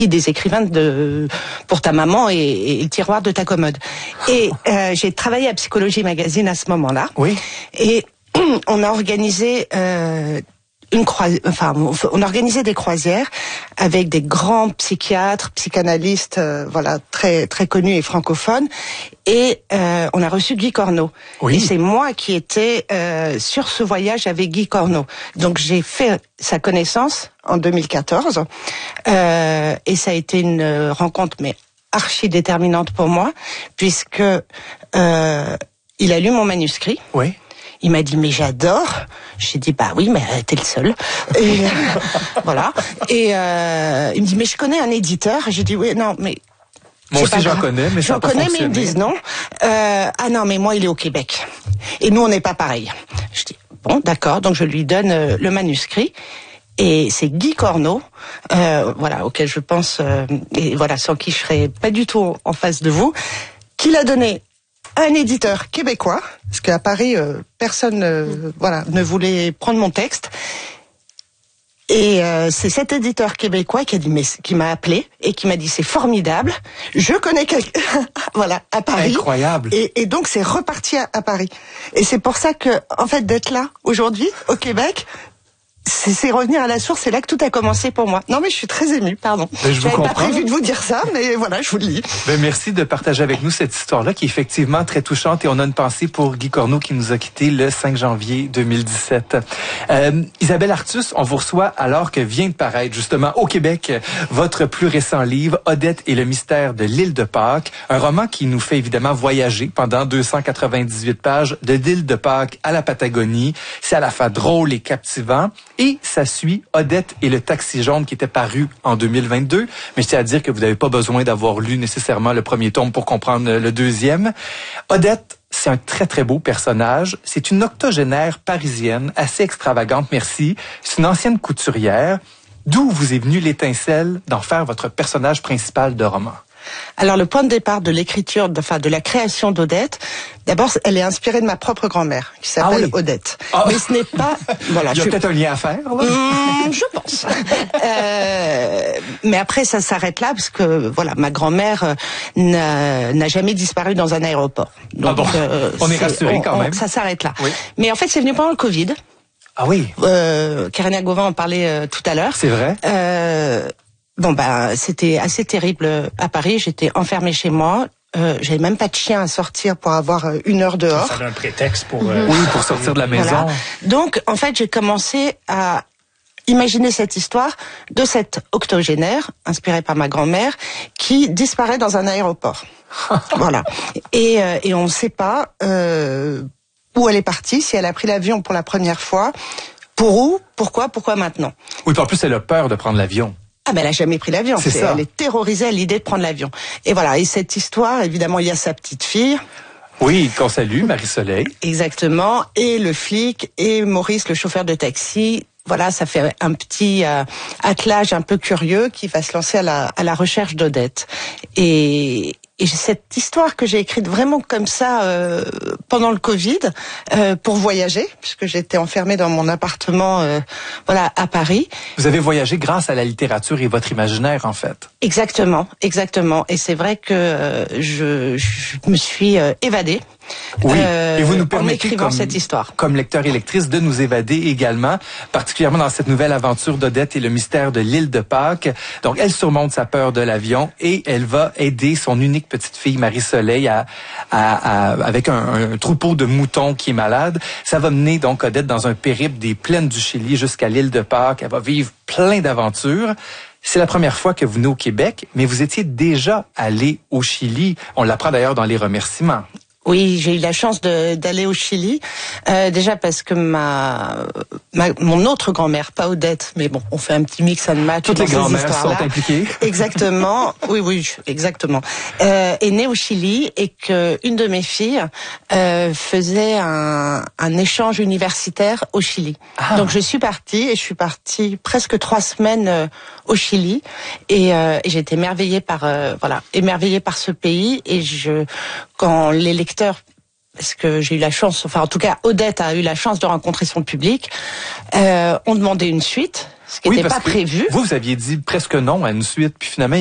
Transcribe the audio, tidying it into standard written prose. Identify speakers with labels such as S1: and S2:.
S1: des écrivains pour ta maman et le tiroir de ta commode. Et j'ai travaillé à Psychologie Magazine à ce moment-là.
S2: Oui.
S1: Et on a organisé on organisait des croisières avec des grands psychiatres, psychanalystes, très très connus et francophones. Et on a reçu Guy Corneau.
S2: Oui.
S1: Et c'est moi qui étais sur ce voyage avec Guy Corneau. Donc j'ai fait sa connaissance en 2014. Et ça a été une rencontre mais archi déterminante pour moi, puisque il a lu mon manuscrit.
S2: Oui.
S1: Il m'a dit, mais j'adore. J'ai dit, bah oui, mais t'es le seul. Et voilà. Et il me dit, mais je connais un éditeur. J'ai dit, oui, non, mais...
S2: Moi aussi, j'en connais, mais ça n'a pas fonctionné.
S1: J'en connais, mais ils me disent non. Ah non, mais moi, il est au Québec. Et nous, on n'est pas pareil. Je dis, bon, d'accord. Donc, je lui donne le manuscrit. Et c'est Guy Corneau, auquel je pense, et voilà, sans qui je serais pas du tout en face de vous, qui l'a donné un éditeur québécois, parce qu'à Paris, personne ne voulait prendre mon texte. Et c'est cet éditeur québécois qui m'a appelé et qui m'a dit, c'est formidable, je connais quelqu'un à Paris.
S2: Incroyable.
S1: Et donc c'est reparti à Paris. Et c'est pour ça que, en fait, d'être là aujourd'hui au Québec, c'est revenir à la source, c'est là que tout a commencé pour moi. Non mais je suis très émue, pardon. J'avais pas prévu de vous dire ça, mais voilà, je vous le dis.
S2: Merci de partager avec nous cette histoire-là qui est effectivement très touchante et on a une pensée pour Guy Corneau qui nous a quittés le 5 janvier 2017. Isabelle Artus, on vous reçoit alors que vient de paraître justement au Québec votre plus récent livre, Odette et le mystère de l'île de Pâques, un roman qui nous fait évidemment voyager pendant 298 pages de l'île de Pâques à la Patagonie. C'est à la fois drôle et captivant. Et ça suit Odette et le taxi jaune qui était paru en 2022. Mais je tiens à dire que vous n'avez pas besoin d'avoir lu nécessairement le premier tome pour comprendre le deuxième. Odette, c'est un très très beau personnage. C'est une octogénaire parisienne, assez extravagante, merci. C'est une ancienne couturière. D'où vous est venue l'étincelle d'en faire votre personnage principal de roman?
S1: Alors le point de départ de l'écriture, de la création d'Odette, d'abord elle est inspirée de ma propre grand-mère qui s'appelle Odette. Mais ce n'est pas...
S2: Voilà, il y a peut-être un lien à faire, là.
S1: Je pense. Mais après ça s'arrête là parce que ma grand-mère n'a jamais disparu dans un aéroport. Donc,
S2: on est rassurés quand même.
S1: Ça s'arrête là. Oui. Mais en fait c'est venu pendant le Covid.
S2: Ah oui.
S1: Karina Gauvin en parlait tout à l'heure.
S2: C'est vrai.
S1: C'était assez terrible à Paris. J'étais enfermée chez moi. J'avais même pas de chien à sortir pour avoir 1 heure dehors.
S3: Ça donne un prétexte pour...
S2: pour sortir de la maison.
S1: Voilà. Donc, en fait, j'ai commencé à imaginer cette histoire de cette octogénaire, inspirée par ma grand-mère, qui disparaît dans un aéroport. Voilà. Et on ne sait pas où elle est partie, si elle a pris l'avion pour la première fois, pour où, pourquoi maintenant.
S2: Oui, en plus, elle a peur de prendre l'avion.
S1: Ah ben elle a jamais pris l'avion. Elle est terrorisée à l'idée de prendre l'avion. Et voilà. Et cette histoire, évidemment, il y a sa petite fille.
S2: Oui, qu'on salue, Marie-Soleil.
S1: Exactement. Et le flic et Maurice, le chauffeur de taxi. Voilà, ça fait un petit attelage un peu curieux qui va se lancer à la recherche d'Odette. Et cette histoire que j'ai écrite vraiment comme ça pendant le Covid pour voyager, puisque j'étais enfermée dans mon appartement à Paris.
S2: Vous avez voyagé grâce à la littérature et votre imaginaire en fait.
S1: Exactement. Et c'est vrai que je me suis évadée.
S2: Oui, et vous nous permettez,
S1: cette histoire,
S2: comme lecteur et lectrice, de nous évader également, particulièrement dans cette nouvelle aventure d'Odette et le mystère de l'île de Pâques. Donc, elle surmonte sa peur de l'avion et elle va aider son unique petite fille, Marie-Soleil, avec un troupeau de moutons qui est malade. Ça va mener donc Odette dans un périple des plaines du Chili jusqu'à l'île de Pâques. Elle va vivre plein d'aventures. C'est la première fois que vous venez au Québec, mais vous étiez déjà allé au Chili. On l'apprend d'ailleurs dans les remerciements.
S1: Oui, j'ai eu la chance d'aller au Chili, déjà parce que mon autre grand-mère, pas Odette, mais bon, on fait un petit mix and match.
S2: Toutes les grand-mères sont impliquées.
S1: Exactement, oui, exactement. Est née au Chili et que une de mes filles faisait un échange universitaire au Chili. Ah. Donc je suis partie presque 3 semaines au Chili et j'ai été émerveillée par ce pays et quand les lecteurs, parce que j'ai eu la chance, en tout cas Odette a eu la chance de rencontrer son public, ont demandé une suite, ce qui n'était pas prévu.
S2: Vous aviez dit presque non à une suite, puis finalement,